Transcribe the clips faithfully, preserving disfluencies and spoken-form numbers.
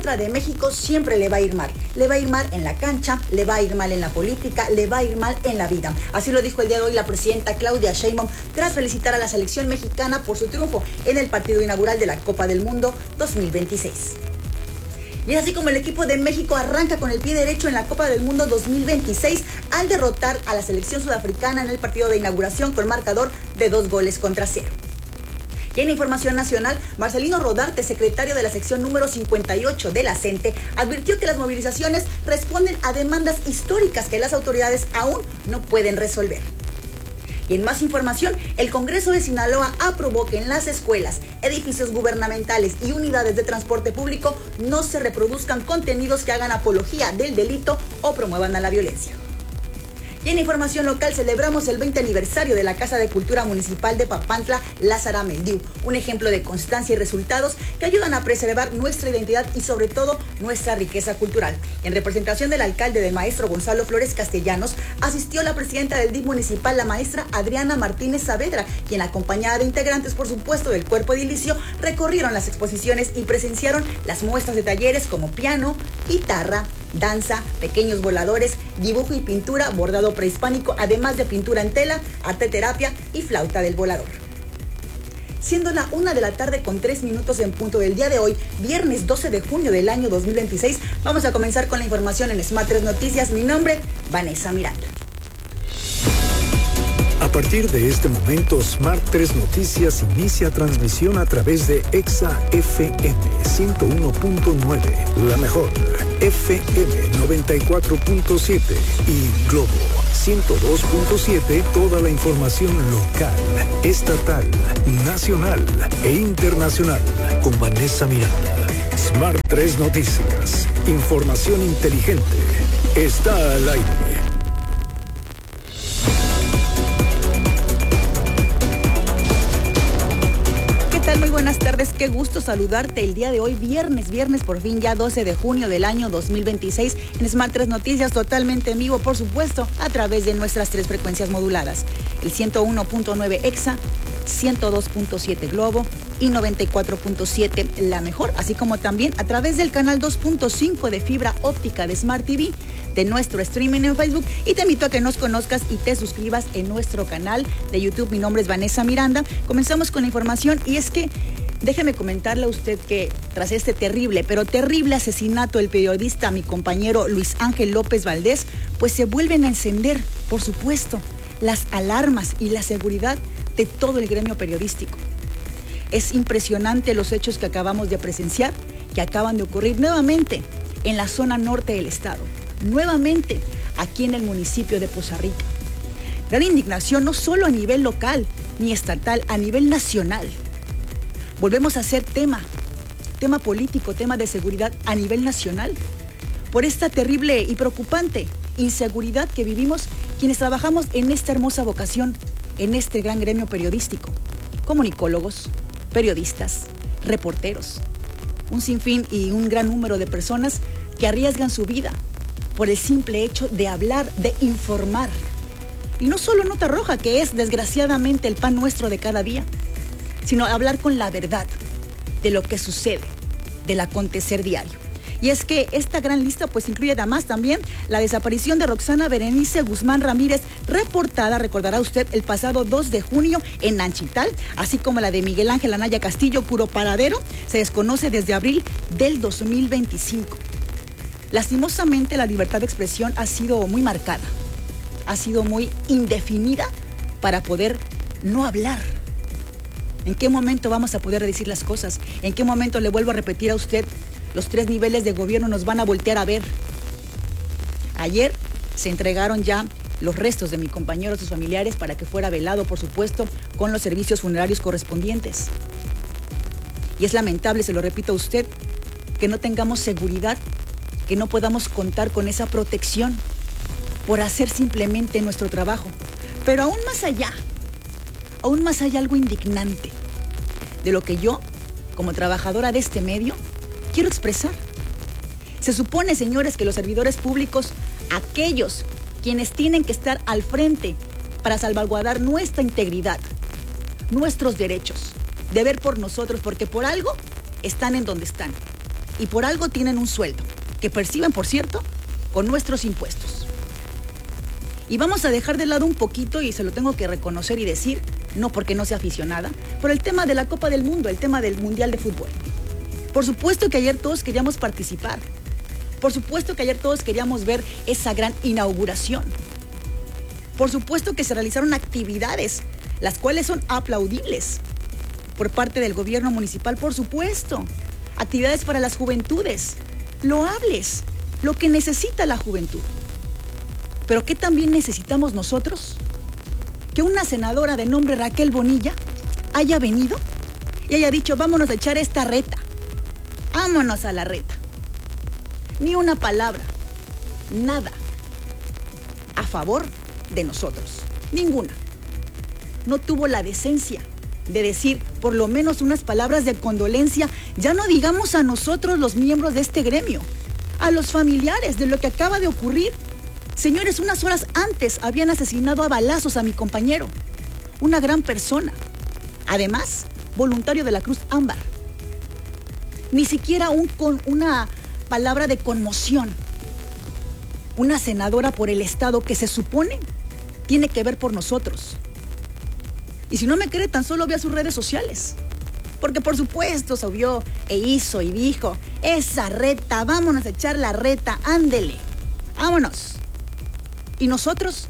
contra de México siempre le va a ir mal. Le va a ir mal en la cancha, le va a ir mal en la política, le va a ir mal en la vida. Así lo dijo el día de hoy la presidenta Claudia Sheinbaum tras felicitar a la selección mexicana por su triunfo en el partido inaugural de la Copa del Mundo dos mil veintiséis. Y es así como el equipo de México arranca con el pie derecho en la Copa del Mundo dos mil veintiséis al derrotar a la selección sudafricana en el partido de inauguración con marcador de dos goles contra cero. Y en información nacional, Marcelino Rodarte, secretario de la sección número cincuenta y ocho de la CENTE, advirtió que las movilizaciones responden a demandas históricas que las autoridades aún no pueden resolver. Y en más información, el Congreso de Sinaloa aprobó que en las escuelas, edificios gubernamentales y unidades de transporte público no se reproduzcan contenidos que hagan apología del delito o promuevan a la violencia. Y en información local, celebramos el veinte aniversario de la Casa de Cultura Municipal de Papantla, Lázara Mendiu, un ejemplo de constancia y resultados que ayudan a preservar nuestra identidad y sobre todo nuestra riqueza cultural. En representación del alcalde del maestro Gonzalo Flores Castellanos, asistió la presidenta del D I F municipal, la maestra Adriana Martínez Saavedra, quien acompañada de integrantes, por supuesto, del cuerpo edilicio, recorrieron las exposiciones y presenciaron las muestras de talleres como piano, guitarra, danza, pequeños voladores, dibujo y pintura, bordado prehispánico, además de pintura en tela, arteterapia y flauta del volador. Siendo la una de la tarde con tres minutos en punto del día de hoy, viernes doce de junio del año dos mil veintiséis, vamos a comenzar con la información en Smart tres Noticias. Mi nombre, Vanessa Miranda. A partir de este momento, Smart tres Noticias inicia transmisión a través de Exa F M ciento uno punto nueve, la mejor, F M noventa y cuatro punto siete y Globo ciento dos punto siete, toda la información local, estatal, nacional e internacional con Vanessa Miranda. Smart tres Noticias, información inteligente, está al aire. Muy buenas tardes, qué gusto saludarte el día de hoy, viernes, viernes por fin ya doce de junio del año dos mil veintiséis en Smart tres Noticias, totalmente en vivo, por supuesto, a través de nuestras tres frecuencias moduladas, el ciento uno punto nueve Exa, ciento dos punto siete Globo y noventa y cuatro punto siete La Mejor, así como también a través del canal dos punto cinco de fibra óptica de Smart T V, de nuestro streaming en Facebook, y te invito a que nos conozcas y te suscribas en nuestro canal de YouTube. Mi nombre es Vanessa Miranda. Comenzamos con la información y es que déjeme comentarle a usted que tras este terrible, pero terrible asesinato del periodista, mi compañero Luis Ángel López Valdés, pues se vuelven a encender, por supuesto, las alarmas y la seguridad de todo el gremio periodístico. Es impresionante los hechos que acabamos de presenciar, que acaban de ocurrir nuevamente en la zona norte del estado, nuevamente aquí en el municipio de Poza Rica. Gran indignación no solo a nivel local ni estatal, a nivel nacional. Volvemos a hacer tema, tema político, tema de seguridad a nivel nacional, por esta terrible y preocupante inseguridad que vivimos quienes trabajamos en esta hermosa vocación, en este gran gremio periodístico, comunicólogos, periodistas, reporteros, un sinfín y un gran número de personas que arriesgan su vida por el simple hecho de hablar, de informar. Y no solo Nota Roja, que es desgraciadamente el pan nuestro de cada día, sino hablar con la verdad de lo que sucede, del acontecer diario. Y es que esta gran lista pues incluye además también la desaparición de Roxana Berenice Guzmán Ramírez, reportada, recordará usted, el pasado dos de junio en Nanchital, así como la de Miguel Ángel Anaya Castillo, puro paradero, se desconoce desde abril del dos mil veinticinco. Lastimosamente, la libertad de expresión ha sido muy marcada, ha sido muy indefinida para poder no hablar. ¿En qué momento vamos a poder decir las cosas? ¿En qué momento, le vuelvo a repetir a usted, los tres niveles de gobierno nos van a voltear a ver? Ayer se entregaron ya los restos de mi compañero a sus familiares para que fuera velado, por supuesto, con los servicios funerarios correspondientes. Y es lamentable, se lo repito a usted, que no tengamos seguridad, que no podamos contar con esa protección por hacer simplemente nuestro trabajo. Pero aún más allá, aún más allá algo indignante de lo que yo, como trabajadora de este medio, quiero expresar. Se supone, señores, que los servidores públicos, aquellos quienes tienen que estar al frente para salvaguardar nuestra integridad, nuestros derechos, de ver por nosotros, porque por algo están en donde están. y por algo tienen un sueldo, que perciben, por cierto, con nuestros impuestos. Y vamos a dejar de lado un poquito, y se lo tengo que reconocer y decir, no porque no sea aficionada, por el tema de la Copa del Mundo, el tema del Mundial de Fútbol. Por supuesto que ayer todos queríamos participar. Por supuesto que ayer todos queríamos ver esa gran inauguración. Por supuesto que se realizaron actividades, las cuales son aplaudibles por parte del gobierno municipal, por supuesto. Actividades para las juventudes, loables, lo que necesita la juventud. Pero ¿qué también necesitamos nosotros? Que una senadora de nombre Raquel Bonilla haya venido y haya dicho, vámonos a echar esta reta. Vámonos a la reta. Ni una palabra, nada, a favor de nosotros. Ninguna. No tuvo la decencia de decir por lo menos unas palabras de condolencia, ya no digamos a nosotros los miembros de este gremio, a los familiares de lo que acaba de ocurrir. Señores, unas horas antes habían asesinado a balazos a mi compañero, una gran persona, además voluntario de la Cruz Ámbar. Ni siquiera un, con una palabra de conmoción. Una senadora por el Estado que se supone tiene que ver por nosotros. Y si no me cree, tan solo vea sus redes sociales. Porque por supuesto subió e hizo y dijo, esa reta, vámonos a echar la reta, ándele, vámonos. ¿Y nosotros?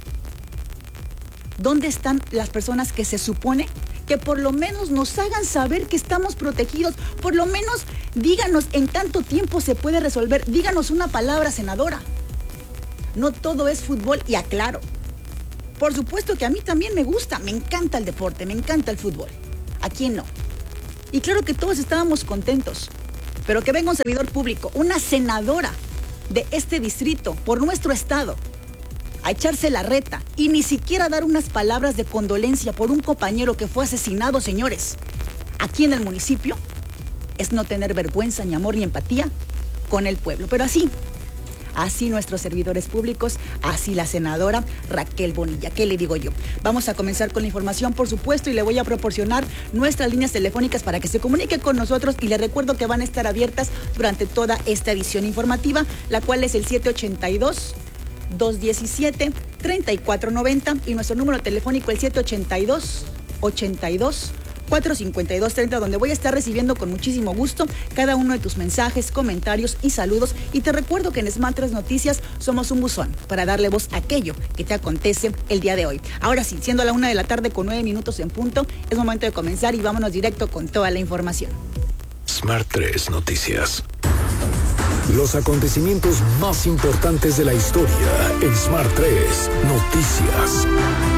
¿Dónde están las personas que se supone que por lo menos nos hagan saber que estamos protegidos? Por lo menos díganos en tanto tiempo se puede resolver. Díganos una palabra, senadora. No todo es fútbol, y aclaro. Por supuesto que a mí también me gusta, me encanta el deporte, me encanta el fútbol. ¿A quién no? Y claro que todos estábamos contentos. Pero que venga un servidor público, una senadora de este distrito, por nuestro estado, a echarse la reta y ni siquiera dar unas palabras de condolencia por un compañero que fue asesinado, señores, aquí en el municipio, es no tener vergüenza, ni amor, ni empatía con el pueblo. Pero así, así nuestros servidores públicos, así la senadora Raquel Bonilla. ¿Qué le digo yo? Vamos a comenzar con la información, por supuesto, y le voy a proporcionar nuestras líneas telefónicas para que se comunique con nosotros, y le recuerdo que van a estar abiertas durante toda esta edición informativa, la cual es el siete ocho dos, dos uno siete, tres cuatro nueve cero y nuestro número telefónico el siete ocho dos, ocho dos, cuatro cinco dos tres cero, donde voy a estar recibiendo con muchísimo gusto cada uno de tus mensajes, comentarios y saludos. Y te recuerdo que en Smart tres Noticias somos un buzón para darle voz a aquello que te acontece el día de hoy. Ahora sí, siendo la una de la tarde con nueve minutos en punto, es momento de comenzar y vámonos directo con toda la información. Smart tres Noticias. Los acontecimientos más importantes de la historia en Smart tres Noticias.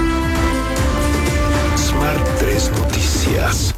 Smart tres Noticias.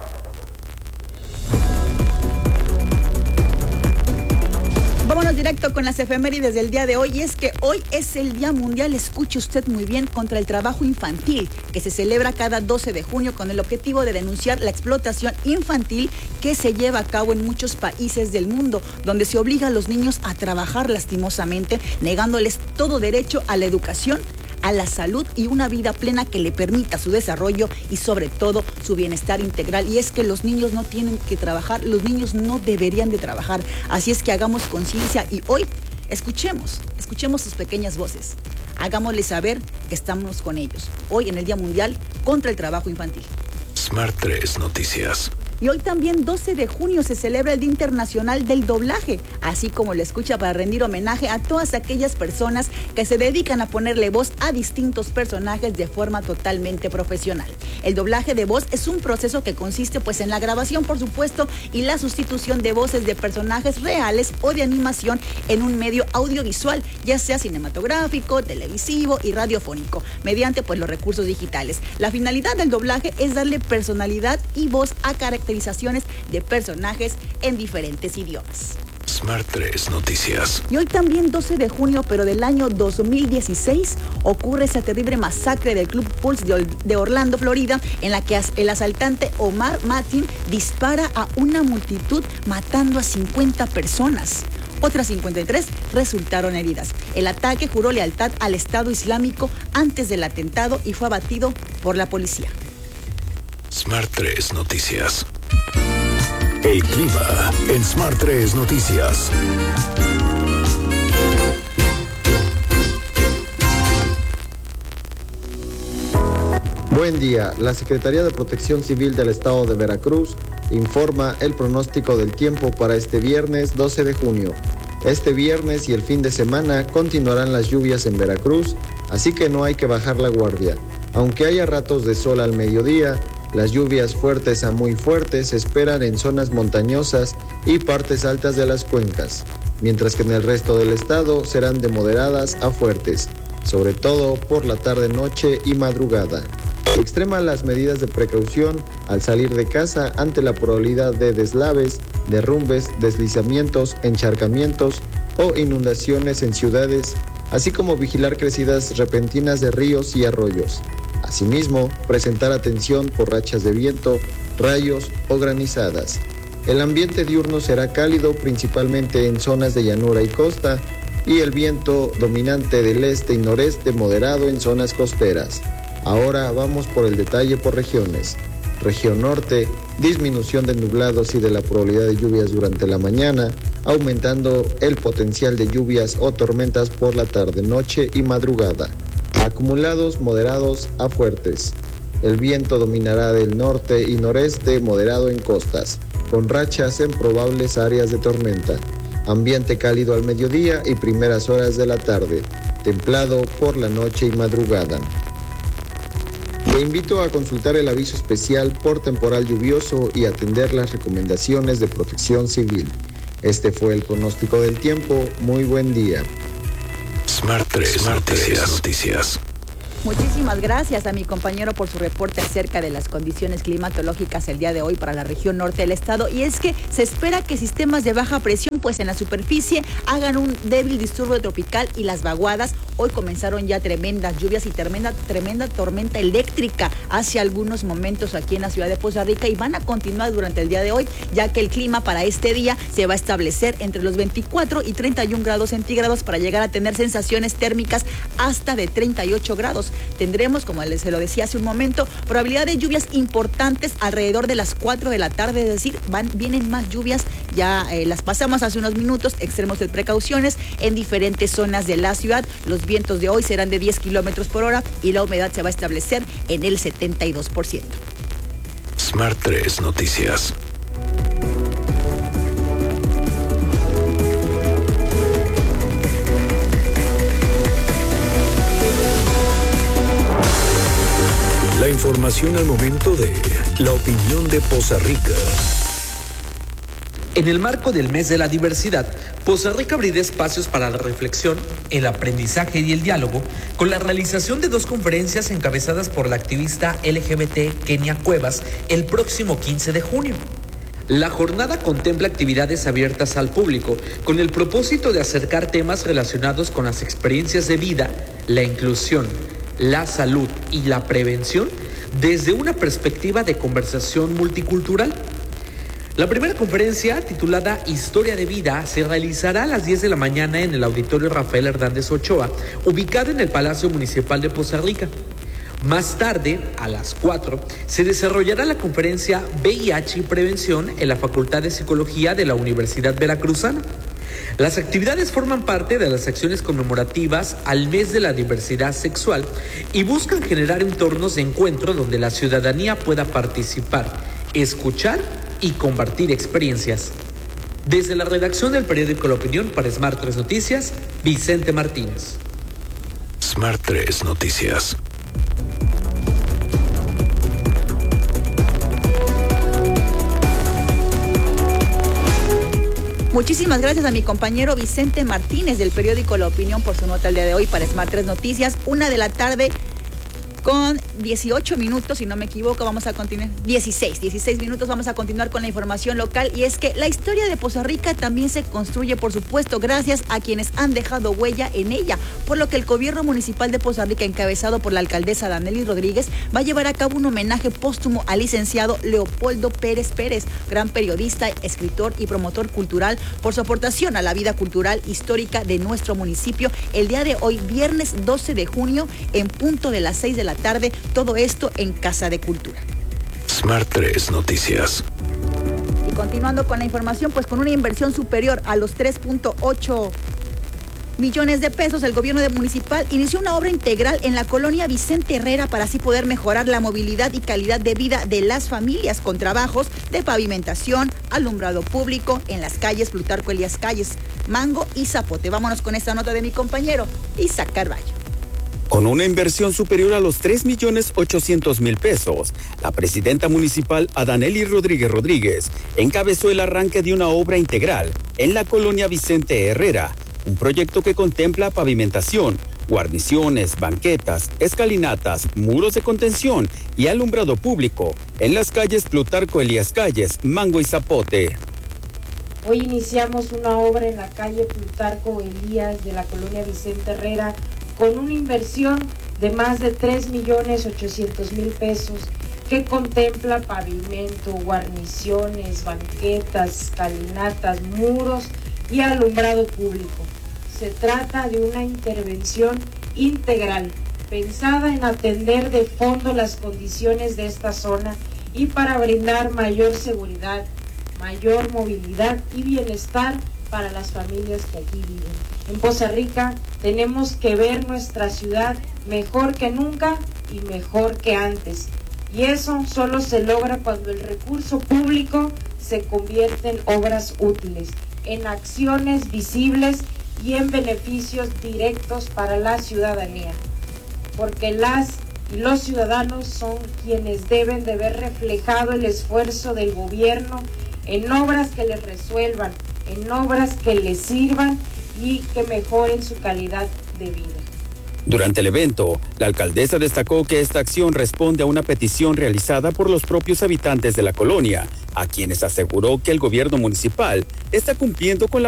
Vámonos directo con las efemérides del día de hoy, y es que hoy es el Día Mundial, escuche usted muy bien, contra el trabajo infantil, que se celebra cada doce de junio con el objetivo de denunciar la explotación infantil que se lleva a cabo en muchos países del mundo, donde se obliga a los niños a trabajar lastimosamente, negándoles todo derecho a la educación, a la salud y una vida plena que le permita su desarrollo y sobre todo su bienestar integral. Y es que los niños no tienen que trabajar, los niños no deberían de trabajar. Así es que hagamos conciencia y hoy escuchemos, escuchemos sus pequeñas voces. Hagámosles saber que estamos con ellos. Hoy en el Día Mundial contra el Trabajo Infantil. Smart tres Noticias. Y hoy también doce de junio se celebra el Día Internacional del Doblaje, así como lo escucha, para rendir homenaje a todas aquellas personas que se dedican a ponerle voz a distintos personajes de forma totalmente profesional. El doblaje de voz es un proceso que consiste pues en la grabación, por supuesto, y la sustitución de voces de personajes reales o de animación en un medio audiovisual, ya sea cinematográfico, televisivo y radiofónico, mediante pues los recursos digitales. La finalidad del doblaje es darle personalidad y voz a características de personajes en diferentes idiomas. Smart tres Noticias. Y hoy también doce de junio, pero del año dos mil dieciséis, ocurre esa terrible masacre del Club Pulse de Orlando, Florida, en la que el asaltante Omar Mateen dispara a una multitud matando a cincuenta personas. Otras cincuenta y tres resultaron heridas. El ataque juró lealtad al Estado Islámico antes del atentado y fue abatido por la policía. Smart tres Noticias. El clima en Smart tres Noticias. Buen día. La Secretaría de Protección Civil del Estado de Veracruz informa el pronóstico del tiempo para este viernes doce de junio. Este viernes y el fin de semana continuarán las lluvias en Veracruz, así que no hay que bajar la guardia. Aunque haya ratos de sol al mediodía, las lluvias fuertes a muy fuertes se esperan en zonas montañosas y partes altas de las cuencas, mientras que en el resto del estado serán de moderadas a fuertes, sobre todo por la tarde-noche y madrugada. Extrema las medidas de precaución al salir de casa ante la probabilidad de deslaves, derrumbes, deslizamientos, encharcamientos o inundaciones en ciudades, así como vigilar crecidas repentinas de ríos y arroyos. Asimismo, presentar atención por rachas de viento, rayos o granizadas. El ambiente diurno será cálido principalmente en zonas de llanura y costa y el viento dominante del este y noreste moderado en zonas costeras. Ahora vamos por el detalle por regiones. Región norte, disminución de nublados y de la probabilidad de lluvias durante la mañana, aumentando el potencial de lluvias o tormentas por la tarde, noche y madrugada. Acumulados moderados a fuertes. El viento dominará del norte y noreste moderado en costas, con rachas en probables áreas de tormenta. Ambiente cálido al mediodía y primeras horas de la tarde, templado por la noche y madrugada. Te invito a consultar el aviso especial por temporal lluvioso y atender las recomendaciones de Protección Civil. Este fue el pronóstico del tiempo. Muy buen día. Smart tres Noticias. Noticias. Muchísimas gracias a mi compañero por su reporte acerca de las condiciones climatológicas el día de hoy para la región norte del estado. Y es que se espera que sistemas de baja presión pues en la superficie hagan un débil disturbio tropical y las vaguadas. Hoy comenzaron ya tremendas lluvias y tremenda, tremenda tormenta eléctrica hace algunos momentos aquí en la ciudad de Poza Rica y van a continuar durante el día de hoy, ya que el clima para este día se va a establecer entre los veinticuatro y treinta y un grados centígrados para llegar a tener sensaciones térmicas hasta de treinta y ocho grados. Tendremos, como les se lo decía hace un momento, probabilidad de lluvias importantes alrededor de las cuatro de la tarde, es decir, van, vienen más lluvias, ya eh, las pasamos hace unos minutos, extremos de precauciones en diferentes zonas de la ciudad. Los vientos de hoy serán de diez kilómetros por hora y la humedad se va a establecer en el setenta y dos por ciento. Smart tres Noticias. La información al momento de la opinión de Poza Rica. En el marco del mes de la diversidad, Poza Rica abrirá espacios para la reflexión, el aprendizaje y el diálogo con la realización de dos conferencias encabezadas por la activista L G B T Kenia Cuevas el próximo quince de junio. La jornada contempla actividades abiertas al público con el propósito de acercar temas relacionados con las experiencias de vida, la inclusión, la salud y la prevención desde una perspectiva de conversación multicultural. La primera conferencia, titulada Historia de Vida, se realizará a las diez de la mañana en el Auditorio Rafael Hernández Ochoa, ubicado en el Palacio Municipal de Poza Rica. Más tarde, a las cuatro, se desarrollará la conferencia V I H y Prevención en la Facultad de Psicología de la Universidad Veracruzana. Las actividades forman parte de las acciones conmemorativas al mes de la diversidad sexual y buscan generar entornos de encuentro donde la ciudadanía pueda participar, escuchar y compartir experiencias. Desde la redacción del periódico La Opinión para Smart tres Noticias, Vicente Martínez. Smart tres Noticias. Muchísimas gracias a mi compañero Vicente Martínez del periódico La Opinión por su nota el día de hoy para Smart tres Noticias. Una de la tarde con dieciocho minutos, si no me equivoco, vamos a continuar, dieciséis, dieciséis minutos, vamos a continuar con la información local, y es que la historia de Poza Rica también se construye, por supuesto, gracias a quienes han dejado huella en ella, por lo que el gobierno municipal de Poza Rica, encabezado por la alcaldesa Danely Rodríguez, va a llevar a cabo un homenaje póstumo al licenciado Leopoldo Pérez Pérez, gran periodista, escritor y promotor cultural, por su aportación a la vida cultural histórica de nuestro municipio, el día de hoy, viernes doce de junio, en punto de las seis de la tarde, todo esto en Casa de Cultura. Smart tres Noticias. Continuando con la información, pues con una inversión superior a los tres punto ocho millones de pesos, el gobierno municipal inició una obra integral en la colonia Vicente Herrera para así poder mejorar la movilidad y calidad de vida de las familias con trabajos de pavimentación, alumbrado público en las calles Plutarco Elías Calles, Mango y Zapote. Vámonos con esta nota de mi compañero Isaac Carballo. Con una inversión superior a los tres millones ochocientos mil pesos, la presidenta municipal Adanely Rodríguez Rodríguez encabezó el arranque de una obra integral en la colonia Vicente Herrera, un proyecto que contempla pavimentación, guarniciones, banquetas, escalinatas, muros de contención y alumbrado público en las calles Plutarco Elías Calles, Mango y Zapote. Hoy iniciamos una obra en la calle Plutarco Elías de la colonia Vicente Herrera con una inversión de más de tres millones ochocientos mil pesos que contempla pavimento, guarniciones, banquetas, escalinatas, muros y alumbrado público. Se trata de una intervención integral, pensada en atender de fondo las condiciones de esta zona y para brindar mayor seguridad, mayor movilidad y bienestar para las familias que aquí viven. En Poza Rica tenemos que ver nuestra ciudad mejor que nunca y mejor que antes. Y eso solo se logra cuando el recurso público se convierte en obras útiles, en acciones visibles y en beneficios directos para la ciudadanía. Porque las y los ciudadanos son quienes deben de ver reflejado el esfuerzo del gobierno en obras que les resuelvan, en obras que les sirvan y que mejoren su calidad de vida. Durante el evento, la alcaldesa destacó que esta acción responde a una petición realizada por los propios habitantes de la colonia, a quienes aseguró que el gobierno municipal está cumpliendo con la